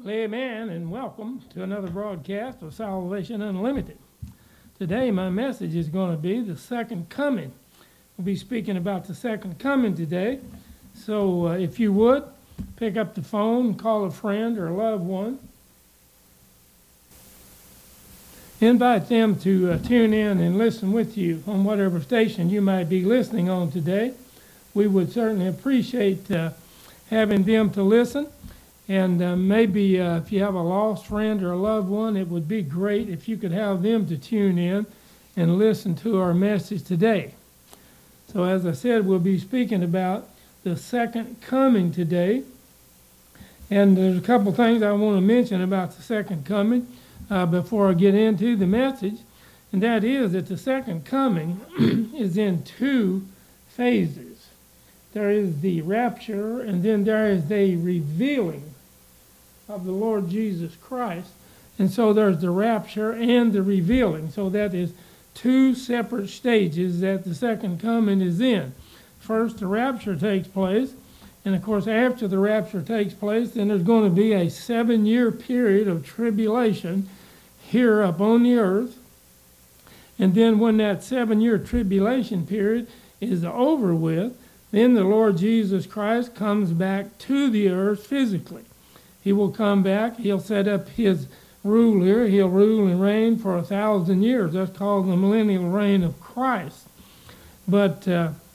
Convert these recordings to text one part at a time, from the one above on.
Well, amen, and welcome to another broadcast of Salvation Unlimited. Today, my message is going to be the second coming. We'll be speaking about the second coming today. So, if you would, pick up the phone, call a friend or a loved one. Invite them to tune in and listen with you on whatever station you might be listening on today. We would certainly appreciate having them to listen. And maybe if you have a lost friend or a loved one, it would be great if you could have them to tune in and listen to our message today. So as I said, we'll be speaking about the second coming today. And there's a couple things I want to mention about the second coming before I get into the message. And that is that the second coming is in two phases. There is the rapture, and then there is the revealing of the Lord Jesus Christ. And so there's the rapture and the revealing. So that is two separate stages that the second coming is in. First, the rapture takes place. And of course, after the rapture takes place, then there's going to be a 7-year period of tribulation here upon the earth. And then when that 7-year tribulation period is over with, then the Lord Jesus Christ comes back to the earth physically. He will come back. He'll set up his rule here. He'll rule and reign for 1,000 years. That's called the millennial reign of Christ. But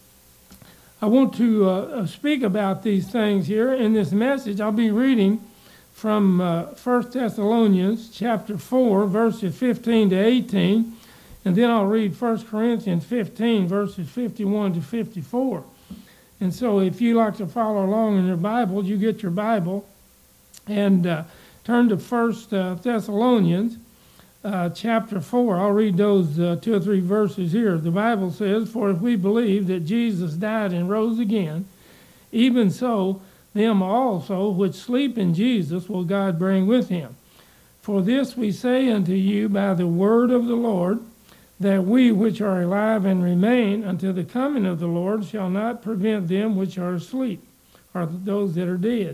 I want to speak about these things here. In this message, I'll be reading from 1 Thessalonians chapter 4, verses 15 to 18. And then I'll read 1 Corinthians 15, verses 51 to 54. And so if you like to follow along in your Bible, you get your Bible and turn to 1 Thessalonians chapter 4. I'll read those 2 or 3 verses here. The Bible says, "For if we believe that Jesus died and rose again, even so them also which sleep in Jesus will God bring with him. For this we say unto you by the word of the Lord, that we which are alive and remain until the coming of the Lord shall not prevent them which are asleep, or those that are dead.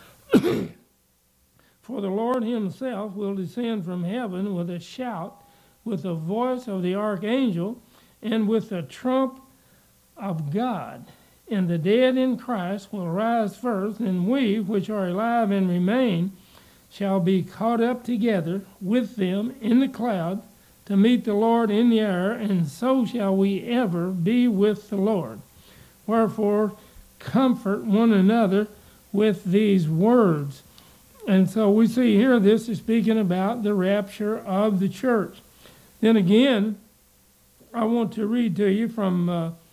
For the Lord himself will descend from heaven with a shout, with the voice of the archangel, and with the trump of God. And the dead in Christ will rise first, and we which are alive and remain shall be caught up together with them in the cloud to meet the Lord in the air, and so shall we ever be with the Lord. Wherefore, comfort one another with these words." And so we see here this is speaking about the rapture of the church. Then again, I want to read to you from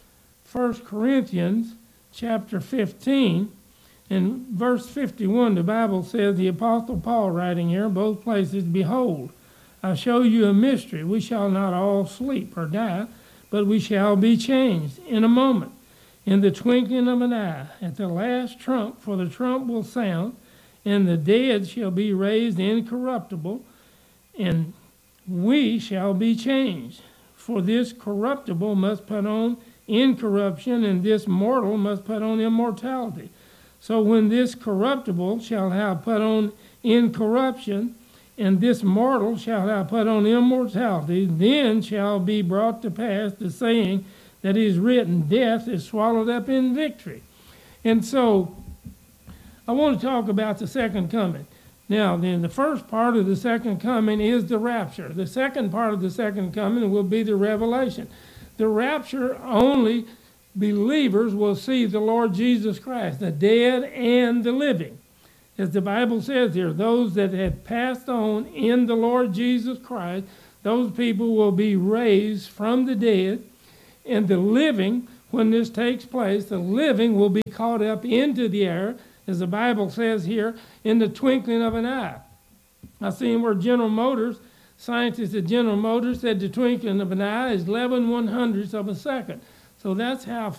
1 Corinthians chapter 15. In verse 51, the Bible says, the Apostle Paul writing here in both places, "Behold, I show you a mystery. We shall not all sleep or die, but we shall be changed in a moment, in the twinkling of an eye, at the last trump, for the trump will sound, and the dead shall be raised incorruptible, and we shall be changed. For this corruptible must put on incorruption, and this mortal must put on immortality. So when this corruptible shall have put on incorruption, and this mortal shall have put on immortality, then shall be brought to pass the saying that is written, death is swallowed up in victory." And so I want to talk about the second coming. Now, then, the first part of the second coming is the rapture. The second part of the second coming will be the revelation. The rapture, only believers will see the Lord Jesus Christ, the dead and the living. As the Bible says here, those that have passed on in the Lord Jesus Christ, those people will be raised from the dead, and the living, when this takes place, the living will be caught up into the air, as the Bible says here, in the twinkling of an eye. I've seen where scientists at General Motors said the twinkling of an eye is 11/100ths of a second. So that's how